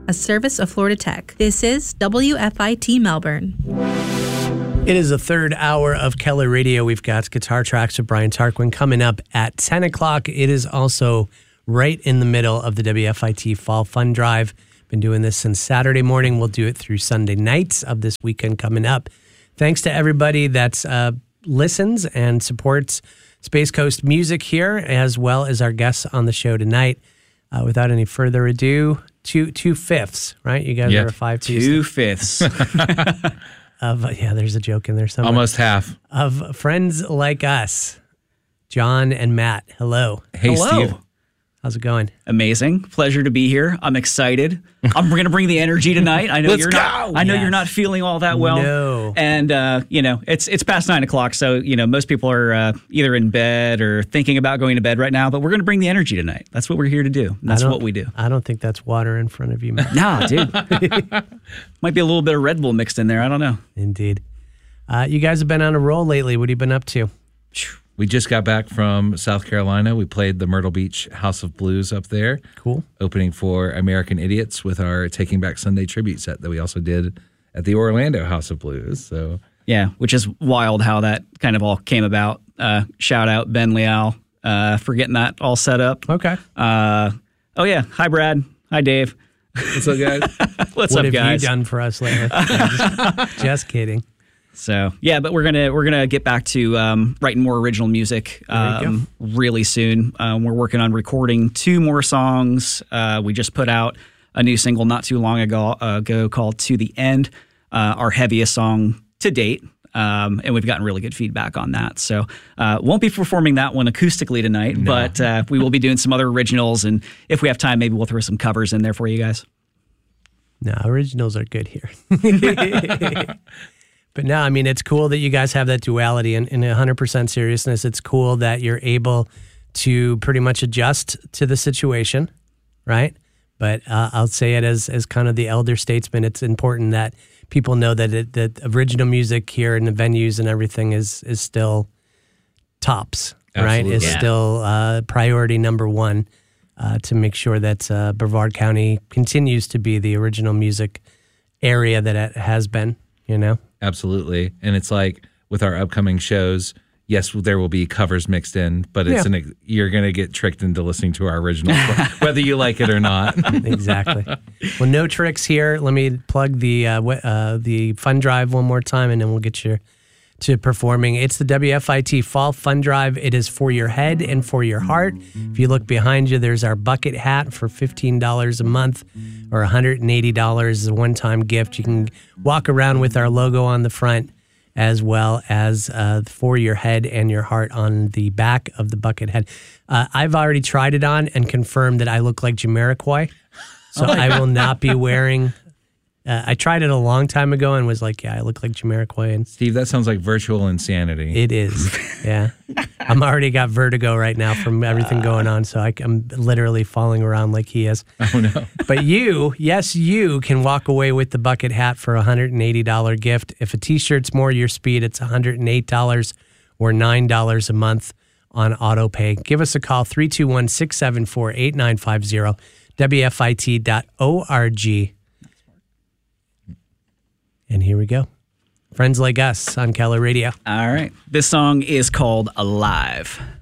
a service of Florida Tech. This is WFIT Melbourne. It is the third hour of Keller Radio. We've got Guitar Tracks with Brian Tarquin coming up at 10 o'clock. It is also right in the middle of the WFIT Fall Fun Drive. Been doing this since Saturday morning. We'll do it through Sunday nights of this weekend coming up. Thanks to everybody that listens and supports Space Coast Music here, as well as our guests on the show tonight. Without any further ado, two fifths, right? You guys are a 5-2. 2/5 there's a joke in there somewhere. Almost half. Of friends like us, John and Matt. Hello. Hey, Hello. Steve. How's it going? Amazing. Pleasure to be here. I'm excited. I'm going to bring the energy tonight. I know Let's you're go. not. I know you're not feeling all that well. No. And it's past 9 o'clock, so most people are either in bed or thinking about going to bed right now. But we're going to bring the energy tonight. That's what we're here to do. That's what we do. I don't think that's water in front of you, Matt. Nah, dude. Might be a little bit of Red Bull mixed in there. I don't know. Indeed. You guys have been on a roll lately. What have you been up to? We just got back from South Carolina. We played the Myrtle Beach House of Blues up there. Cool. Opening for American Idiots with our Taking Back Sunday tribute set that we also did at the Orlando House of Blues. So Yeah, which is wild how that kind of all came about. Shout out Ben Leal for getting that all set up. Okay. Oh yeah, hi Brad, hi Dave. what's up, guys? What's What up, have guys? you done for us lately? Just kidding. So yeah, but we're gonna get back to writing more original music really soon. We're working on recording 2 more songs. We just put out a new single not too long ago called "To the End," our heaviest song to date. And we've gotten really good feedback on that. So won't be performing that one acoustically tonight, but we will be doing some other originals. And if we have time, maybe we'll throw some covers in there for you guys. No, originals are good here. But no, I mean, it's cool that you guys have that duality. And in 100% seriousness, it's cool that you're able to pretty much adjust to the situation, right? But I'll say it as kind of the elder statesman. It's important that people know that that original music here in the venues and everything is still tops, right? Absolutely. Is still priority number one to make sure that Brevard County continues to be the original music area that it has been, you know? Absolutely. And it's like with our upcoming shows, yes, there will be covers mixed in, but you're going to get tricked into listening to our original, whether you like it or not. Exactly. Well, no tricks here. Let me plug the Fun Drive one more time, and then we'll get you to performing. It's the WFIT Fall Fun Drive. It is for your head and for your heart. If you look behind you, there's our bucket hat for $15 a month or $180 as a one-time gift. You can walk around with our logo on the front, as well as for your head and your heart on the back of the bucket head. I've already tried it on and confirmed that I look like Jamiroquai. So I will not be wearing... I tried it a long time ago and was like, yeah, I look like Jamiroquai. And Steve, that sounds like virtual insanity. it is, yeah. I'm already got vertigo right now from everything going on, so I'm literally falling around like he is. Oh, no. But you can walk away with the bucket hat for a $180 gift. If a T-shirt's more your speed, it's $108 or $9 a month on autopay. Give us a call, 321-674-8950, WFIT.org. And here we go. Friends Like Us on Keller Radio. All right. This song is called Alive.